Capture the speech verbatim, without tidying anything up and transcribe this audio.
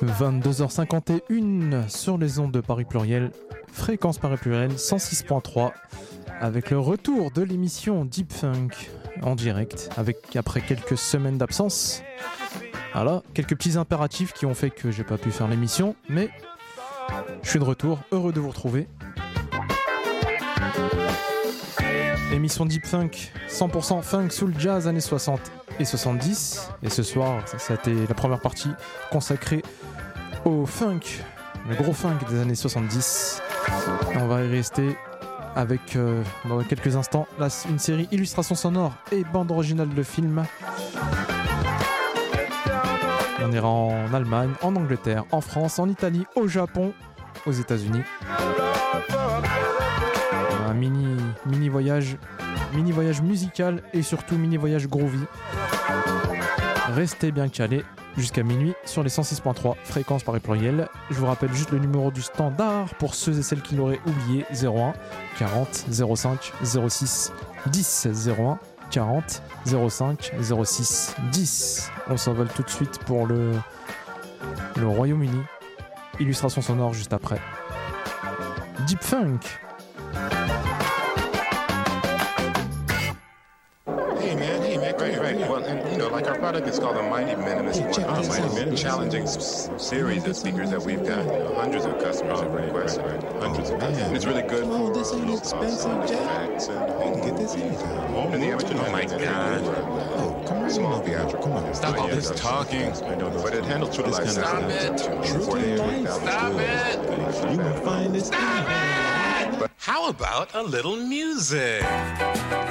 vingt-deux heures cinquante et un sur les ondes de Paris Pluriel, fréquence Paris Pluriel cent six point trois, avec le retour de l'émission Deep Funk en direct, avec après quelques semaines d'absence. Voilà, quelques petits impératifs qui ont fait que j'ai pas pu faire l'émission, mais je suis de retour, heureux de vous retrouver. Émission Deep Funk, cent pour cent funk, soul, jazz, années soixante et soixante-dix. Et ce soir, ça, ça a été la première partie consacrée au funk, le gros funk des années soixante-dix. Et on va y rester avec, euh, dans quelques instants, là, une série illustrations sonores et bande originale de film. On ira en Allemagne, en Angleterre, en France, en Italie, au Japon, aux États-Unis. Un mini, mini voyage, mini voyage musical et surtout mini voyage groovy. Restez bien calés jusqu'à minuit sur les cent six point trois fréquences Paris Pluriel. Je vous rappelle juste le numéro du standard pour ceux et celles qui l'auraient oublié: zéro un quarante zéro cinq zéro six dix. zéro un quarante zéro cinq zéro six dix. On s'envole tout de suite pour le, le Royaume-Uni. Illustration sonore juste après. Deep Funk. Hey man, hey man, great, right. Well, and you know, like our product is called the Mighty Minimus one. Our Mighty Min, challenging s- series of speakers that we've got. You know, hundreds of customers have requested. Hundreds of customers. And it's really good Oh, for this ain't low expensive, cost Jack. effects and You can get this anytime. and the amateur. Oh my God! Oh, come on, Small man. theatrical. Come on. Stop all this talking. I know, but it handles true to life. Stop it! True to life. Stop it! You will find this. How about a little music?